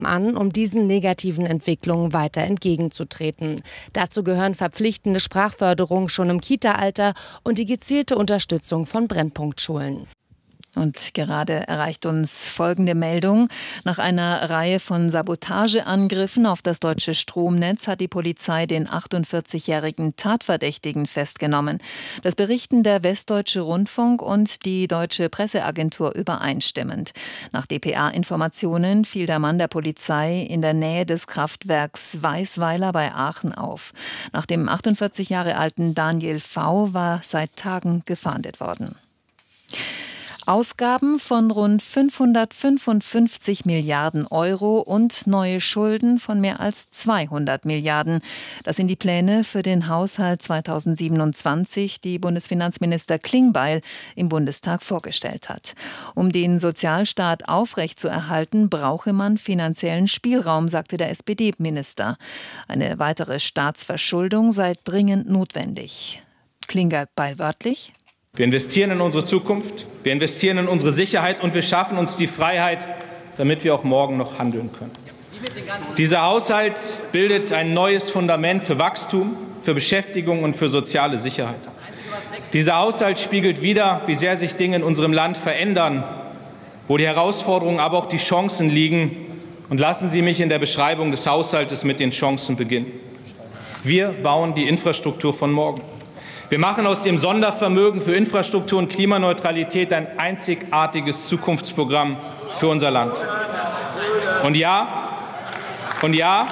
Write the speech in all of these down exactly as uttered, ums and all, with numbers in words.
an, um diesen negativen Entwicklungen weiter entgegenzutreten. Dazu gehören verpflichtende Sprachförderung schon im Kita-Alter und die gezielte Unterstützung von Brennpunktschulen. Und gerade erreicht uns folgende Meldung. Nach einer Reihe von Sabotageangriffen auf das deutsche Stromnetz hat die Polizei den achtundvierzigjährigen Tatverdächtigen festgenommen. Das berichten der Westdeutsche Rundfunk und die Deutsche Presseagentur übereinstimmend. Nach D P A-Informationen fiel der Mann der Polizei in der Nähe des Kraftwerks Weißweiler bei Aachen auf. Nach dem achtundvierzig Jahre alten Daniel V. war seit Tagen gefahndet worden. Ausgaben von rund fünfhundertfünfundfünfzig Milliarden Euro und neue Schulden von mehr als zweihundert Milliarden. Das sind die Pläne für den Haushalt zweitausendsiebenundzwanzig, die Bundesfinanzminister Klingbeil im Bundestag vorgestellt hat. Um den Sozialstaat aufrechtzuerhalten, brauche man finanziellen Spielraum, sagte der S P D-Minister. Eine weitere Staatsverschuldung sei dringend notwendig. Klingbeil wörtlich: Wir investieren in unsere Zukunft, wir investieren in unsere Sicherheit und wir schaffen uns die Freiheit, damit wir auch morgen noch handeln können. Dieser Haushalt bildet ein neues Fundament für Wachstum, für Beschäftigung und für soziale Sicherheit. Dieser Haushalt spiegelt wider, wie sehr sich Dinge in unserem Land verändern, wo die Herausforderungen, aber auch die Chancen liegen. Und lassen Sie mich in der Beschreibung des Haushaltes mit den Chancen beginnen. Wir bauen die Infrastruktur von morgen. Wir machen aus dem Sondervermögen für Infrastruktur und Klimaneutralität ein einzigartiges Zukunftsprogramm für unser Land. Und ja, und ja,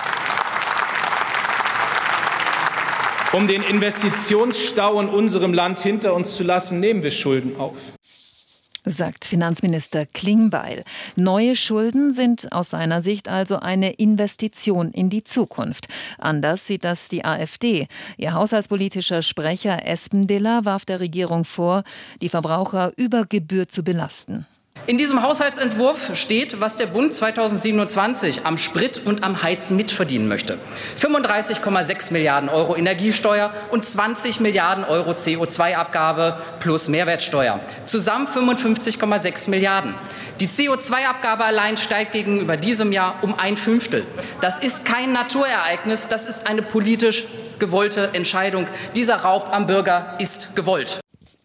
um den Investitionsstau in unserem Land hinter uns zu lassen, nehmen wir Schulden auf. Sagt Finanzminister Klingbeil. Neue Schulden sind aus seiner Sicht also eine Investition in die Zukunft. Anders sieht das die AfD. Ihr haushaltspolitischer Sprecher Espendiller warf der Regierung vor, die Verbraucher über Gebühr zu belasten. In diesem Haushaltsentwurf steht, was der Bund zweitausendsiebenundzwanzig am Sprit und am Heizen mitverdienen möchte. fünfunddreißig Komma sechs Milliarden Euro Energiesteuer und zwanzig Milliarden Euro C O zwei Abgabe plus Mehrwertsteuer. Zusammen fünfundfünfzig Komma sechs Milliarden. Die C O zwei Abgabe allein steigt gegenüber diesem Jahr um ein Fünftel. Das ist kein Naturereignis, das ist eine politisch gewollte Entscheidung. Dieser Raub am Bürger ist gewollt.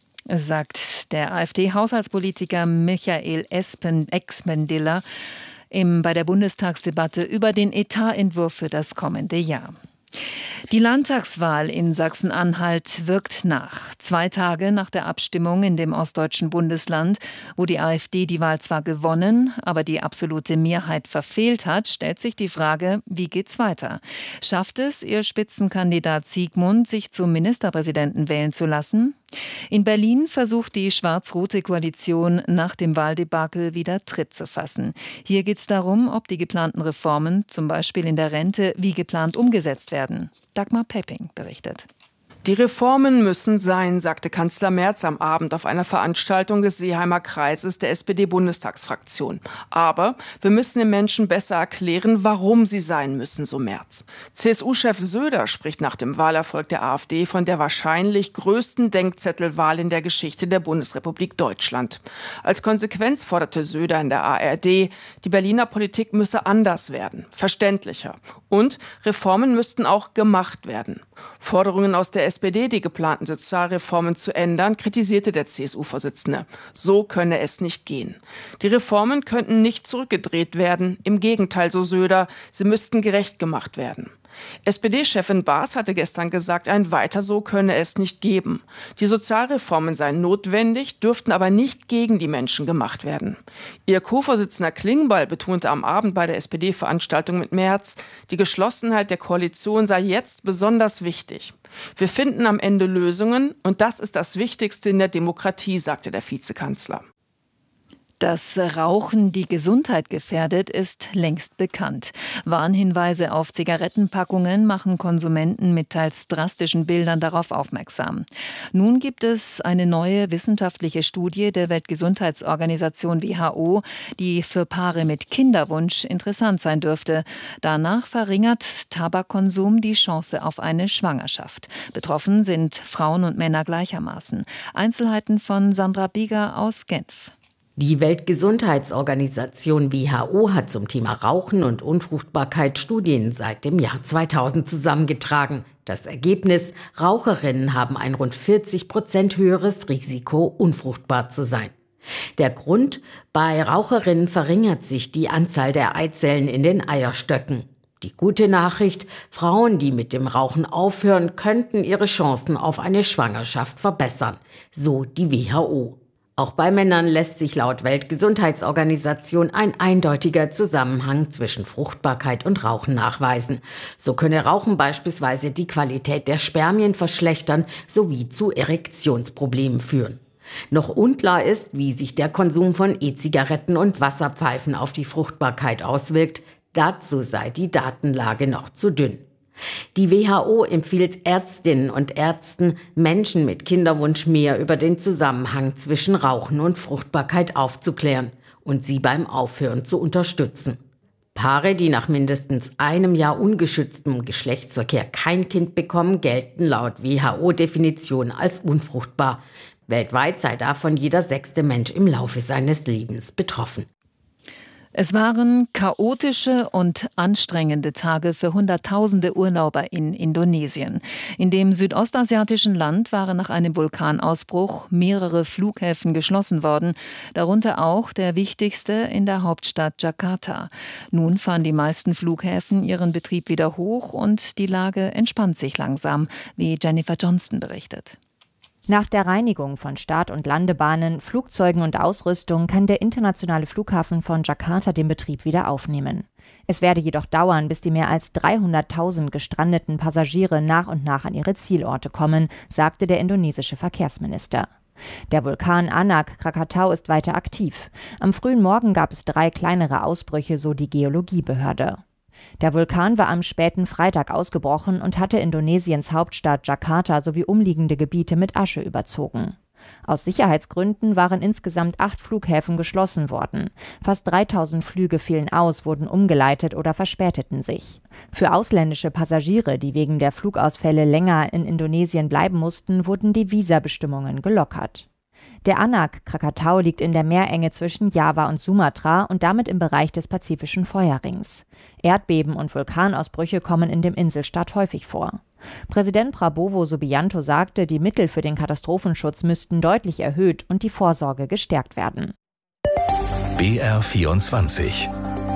Sagt der AfD-Haushaltspolitiker Michael Espendiller im, bei der Bundestagsdebatte über den Etatentwurf für das kommende Jahr. Die Landtagswahl in Sachsen-Anhalt wirkt nach. Zwei Tage nach der Abstimmung in dem ostdeutschen Bundesland, wo die AfD die Wahl zwar gewonnen, aber die absolute Mehrheit verfehlt hat, stellt sich die Frage, wie geht's weiter? Schafft es ihr Spitzenkandidat Siegmund, sich zum Ministerpräsidenten wählen zu lassen? In Berlin versucht die schwarz-rote Koalition nach dem Wahldebakel wieder Tritt zu fassen. Hier geht es darum, ob die geplanten Reformen, zum Beispiel in der Rente, wie geplant umgesetzt werden. Dagmar Pepping berichtet. Die Reformen müssen sein, sagte Kanzler Merz am Abend auf einer Veranstaltung des Seeheimer Kreises der S P D-Bundestagsfraktion. Aber wir müssen den Menschen besser erklären, warum sie sein müssen, so Merz. C S U-Chef Söder spricht nach dem Wahlerfolg der AfD von der wahrscheinlich größten Denkzettelwahl in der Geschichte der Bundesrepublik Deutschland. Als Konsequenz forderte Söder in der A R D, die Berliner Politik müsse anders werden, verständlicher. Und Reformen müssten auch gemacht werden. Forderungen aus der S P D, die geplanten Sozialreformen zu ändern, kritisierte der C S U-Vorsitzende. So könne es nicht gehen. Die Reformen könnten nicht zurückgedreht werden. Im Gegenteil, so Söder, sie müssten gerecht gemacht werden. S P D-Chefin Baas hatte gestern gesagt, ein Weiter so könne es nicht geben. Die Sozialreformen seien notwendig, dürften aber nicht gegen die Menschen gemacht werden. Ihr Co-Vorsitzender Klingbeil betonte am Abend bei der S P D-Veranstaltung mit Merz, die Geschlossenheit der Koalition sei jetzt besonders wichtig. Wir finden am Ende Lösungen und das ist das Wichtigste in der Demokratie, sagte der Vizekanzler. Dass Rauchen die Gesundheit gefährdet, ist längst bekannt. Warnhinweise auf Zigarettenpackungen machen Konsumenten mit teils drastischen Bildern darauf aufmerksam. Nun gibt es eine neue wissenschaftliche Studie der Weltgesundheitsorganisation W H O, die für Paare mit Kinderwunsch interessant sein dürfte. Danach verringert Tabakkonsum die Chance auf eine Schwangerschaft. Betroffen sind Frauen und Männer gleichermaßen. Einzelheiten von Sandra Bieger aus Genf. Die Weltgesundheitsorganisation W H O hat zum Thema Rauchen und Unfruchtbarkeit Studien seit dem Jahr zweitausend zusammengetragen. Das Ergebnis: Raucherinnen haben ein rund vierzig Prozent höheres Risiko, unfruchtbar zu sein. Der Grund: Bei Raucherinnen verringert sich die Anzahl der Eizellen in den Eierstöcken. Die gute Nachricht: Frauen, die mit dem Rauchen aufhören, könnten ihre Chancen auf eine Schwangerschaft verbessern, so die W H O. Auch bei Männern lässt sich laut Weltgesundheitsorganisation ein eindeutiger Zusammenhang zwischen Fruchtbarkeit und Rauchen nachweisen. So könne Rauchen beispielsweise die Qualität der Spermien verschlechtern sowie zu Erektionsproblemen führen. Noch unklar ist, wie sich der Konsum von E-Zigaretten und Wasserpfeifen auf die Fruchtbarkeit auswirkt. Dazu sei die Datenlage noch zu dünn. Die W H O empfiehlt Ärztinnen und Ärzten, Menschen mit Kinderwunsch mehr über den Zusammenhang zwischen Rauchen und Fruchtbarkeit aufzuklären und sie beim Aufhören zu unterstützen. Paare, die nach mindestens einem Jahr ungeschütztem Geschlechtsverkehr kein Kind bekommen, gelten laut W H O-Definition als unfruchtbar. Weltweit sei davon jeder sechste Mensch im Laufe seines Lebens betroffen. Es waren chaotische und anstrengende Tage für Hunderttausende Urlauber in Indonesien. In dem südostasiatischen Land waren nach einem Vulkanausbruch mehrere Flughäfen geschlossen worden, darunter auch der wichtigste in der Hauptstadt Jakarta. Nun fahren die meisten Flughäfen ihren Betrieb wieder hoch und die Lage entspannt sich langsam, wie Jennifer Johnston berichtet. Nach der Reinigung von Start- und Landebahnen, Flugzeugen und Ausrüstung kann der internationale Flughafen von Jakarta den Betrieb wieder aufnehmen. Es werde jedoch dauern, bis die mehr als dreihunderttausend gestrandeten Passagiere nach und nach an ihre Zielorte kommen, sagte der indonesische Verkehrsminister. Der Vulkan Anak Krakatau ist weiter aktiv. Am frühen Morgen gab es drei kleinere Ausbrüche, so die Geologiebehörde. Der Vulkan war am späten Freitag ausgebrochen und hatte Indonesiens Hauptstadt Jakarta sowie umliegende Gebiete mit Asche überzogen. Aus Sicherheitsgründen waren insgesamt acht Flughäfen geschlossen worden. Fast dreitausend Flüge fielen aus, wurden umgeleitet oder verspäteten sich. Für ausländische Passagiere, die wegen der Flugausfälle länger in Indonesien bleiben mussten, wurden die Visabestimmungen gelockert. Der Anak Krakatau liegt in der Meerenge zwischen Java und Sumatra und damit im Bereich des Pazifischen Feuerrings. Erdbeben und Vulkanausbrüche kommen in dem Inselstaat häufig vor. Präsident Prabowo Subianto sagte, die Mittel für den Katastrophenschutz müssten deutlich erhöht und die Vorsorge gestärkt werden. B R vierundzwanzig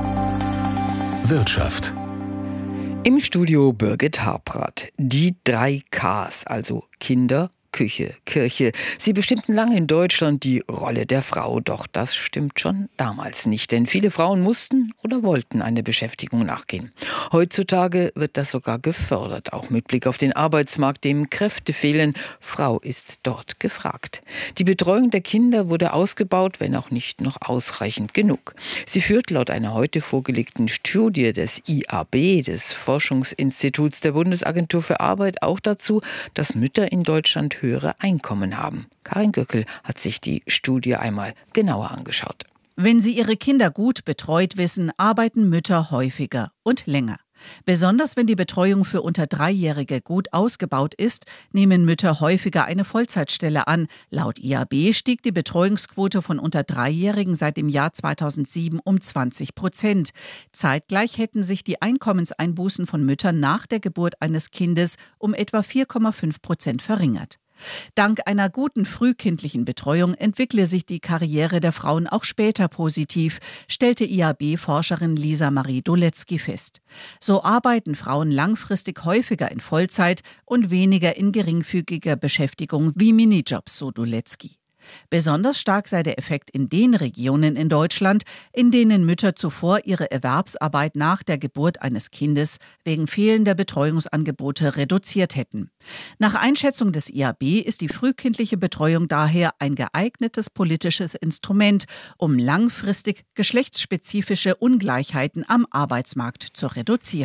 Wirtschaft. Im Studio Birgit Harprath. Die drei Ks, also Kinder, Küche, Kirche. Sie bestimmten lange in Deutschland die Rolle der Frau. Doch das stimmt schon damals nicht, denn viele Frauen mussten oder wollten eine Beschäftigung nachgehen. Heutzutage wird das sogar gefördert, auch mit Blick auf den Arbeitsmarkt, dem Kräfte fehlen. Frau ist dort gefragt. Die Betreuung der Kinder wurde ausgebaut, wenn auch nicht noch ausreichend genug. Sie führt laut einer heute vorgelegten Studie des I A B, des Forschungsinstituts der Bundesagentur für Arbeit, auch dazu, dass Mütter in Deutschland höhere Einkommen haben. Karin Göckel hat sich die Studie einmal genauer angeschaut. Wenn sie ihre Kinder gut betreut wissen, arbeiten Mütter häufiger und länger. Besonders wenn die Betreuung für unter Dreijährige gut ausgebaut ist, nehmen Mütter häufiger eine Vollzeitstelle an. Laut I A B stieg die Betreuungsquote von unter Dreijährigen seit dem Jahr zweitausendsieben um zwanzig Prozent. Zeitgleich hätten sich die Einkommenseinbußen von Müttern nach der Geburt eines Kindes um etwa vier Komma fünf Prozent verringert. Dank einer guten frühkindlichen Betreuung entwickle sich die Karriere der Frauen auch später positiv, stellte I A B-Forscherin Lisa Marie Dolecki fest. So arbeiten Frauen langfristig häufiger in Vollzeit und weniger in geringfügiger Beschäftigung wie Minijobs, so Dolecki. Besonders stark sei der Effekt in den Regionen in Deutschland, in denen Mütter zuvor ihre Erwerbsarbeit nach der Geburt eines Kindes wegen fehlender Betreuungsangebote reduziert hätten. Nach Einschätzung des I A B ist die frühkindliche Betreuung daher ein geeignetes politisches Instrument, um langfristig geschlechtsspezifische Ungleichheiten am Arbeitsmarkt zu reduzieren.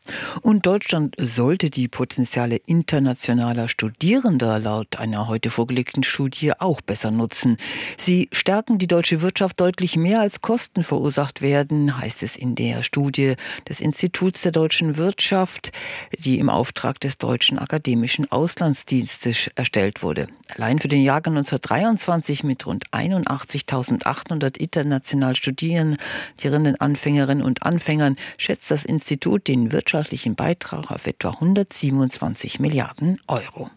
Und Deutschland sollte die Potenziale internationaler Studierender laut einer heute vorgelegten Studie auch besser nutzen. Sie stärken die deutsche Wirtschaft deutlich mehr, als Kosten verursacht werden, heißt es in der Studie des Instituts der deutschen Wirtschaft, die im Auftrag des Deutschen Akademischen Auslandsdienstes erstellt wurde. Allein für den Jahrgang neunzehnhundertdreiundzwanzig mit rund einundachtzigtausendachthundert international Studierenden, Anfängerinnen und Anfängern schätzt das Institut den Wirtschafts Beitrag auf etwa hundertsiebenundzwanzig Milliarden Euro.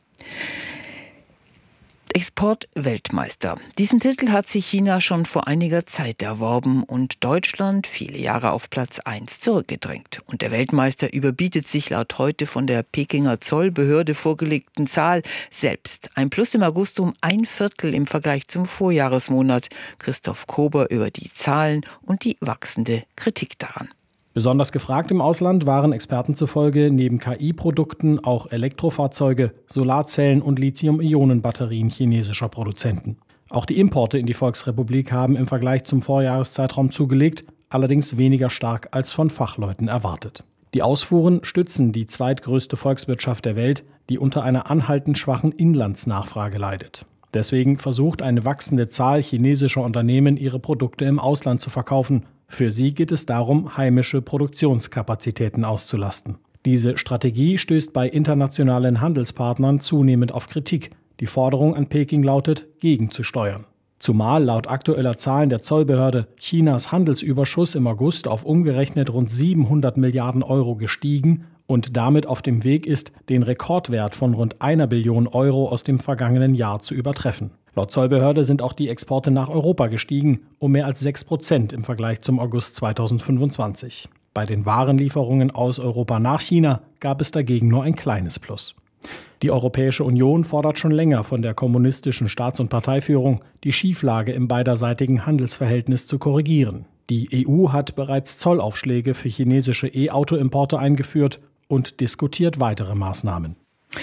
Exportweltmeister. Diesen Titel hat sich China schon vor einiger Zeit erworben und Deutschland viele Jahre auf Platz eins zurückgedrängt. Und der Weltmeister überbietet sich laut heute von der Pekinger Zollbehörde vorgelegten Zahl selbst. Ein Plus im August um ein Viertel im Vergleich zum Vorjahresmonat. Christoph Kober über die Zahlen und die wachsende Kritik daran. Besonders gefragt im Ausland waren Experten zufolge neben K I-Produkten auch Elektrofahrzeuge, Solarzellen und Lithium-Ionen-Batterien chinesischer Produzenten. Auch die Importe in die Volksrepublik haben im Vergleich zum Vorjahreszeitraum zugelegt, allerdings weniger stark als von Fachleuten erwartet. Die Ausfuhren stützen die zweitgrößte Volkswirtschaft der Welt, die unter einer anhaltend schwachen Inlandsnachfrage leidet. Deswegen versucht eine wachsende Zahl chinesischer Unternehmen, ihre Produkte im Ausland zu verkaufen. Für sie geht es darum, heimische Produktionskapazitäten auszulasten. Diese Strategie stößt bei internationalen Handelspartnern zunehmend auf Kritik. Die Forderung an Peking lautet, gegenzusteuern. Zumal laut aktueller Zahlen der Zollbehörde Chinas Handelsüberschuss im August auf umgerechnet rund siebenhundert Milliarden Euro gestiegen und damit auf dem Weg ist, den Rekordwert von rund einer Billion Euro aus dem vergangenen Jahr zu übertreffen. Laut Zollbehörde sind auch die Exporte nach Europa gestiegen, um mehr als sechs Prozent im Vergleich zum August zweitausendfünfundzwanzig. Bei den Warenlieferungen aus Europa nach China gab es dagegen nur ein kleines Plus. Die Europäische Union fordert schon länger von der kommunistischen Staats- und Parteiführung, die Schieflage im beiderseitigen Handelsverhältnis zu korrigieren. Die E U hat bereits Zollaufschläge für chinesische E-Auto-Importe eingeführt und diskutiert weitere Maßnahmen.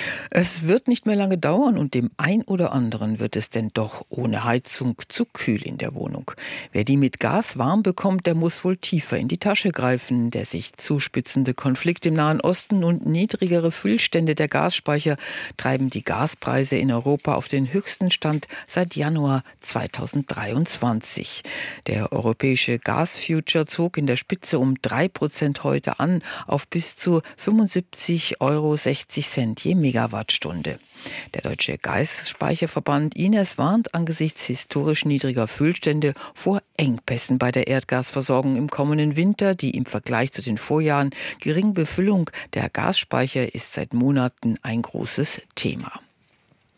Es wird nicht mehr lange dauern und dem ein oder anderen wird es denn doch ohne Heizung zu kühl in der Wohnung. Wer die mit Gas warm bekommt, der muss wohl tiefer in die Tasche greifen. Der sich zuspitzende Konflikt im Nahen Osten und niedrigere Füllstände der Gasspeicher treiben die Gaspreise in Europa auf den höchsten Stand seit Januar zweitausenddreiundzwanzig. Der europäische Gasfuture zog in der Spitze um drei Prozent heute an auf bis zu fünfundsiebzig Euro sechzig je Megawattstunde. Der Deutsche Gasspeicherverband I N E S warnt angesichts historisch niedriger Füllstände vor Engpässen bei der Erdgasversorgung im kommenden Winter. Die im Vergleich zu den Vorjahren geringe Befüllung der Gasspeicher ist seit Monaten ein großes Thema.